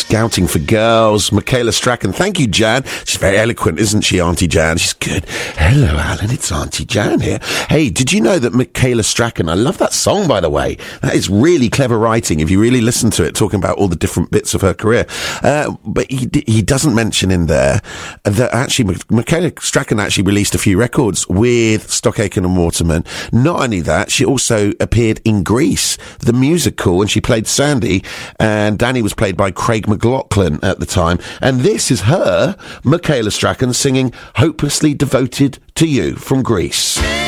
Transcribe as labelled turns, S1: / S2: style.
S1: Scouting for Girls, Michaela Strachan. Thank you, Jan. She's very eloquent, isn't she, Auntie Jan? She's good. Hello, Alan, it's Auntie Jan here. Hey, did you know that Michaela Strachan, I love that song, by the way. That is really clever writing, if you really listen to it, talking about all the different bits of her career. But he doesn't mention in there that actually Michaela Strachan actually released a few records with Stock Aitken and Waterman. Not only that, she also appeared in Grease, the musical, and she played Sandy, and Danny was played by Craig McLachlan at the time. And this is her, Michaela Strachan, singing Hopelessly Devoted to You from Grease.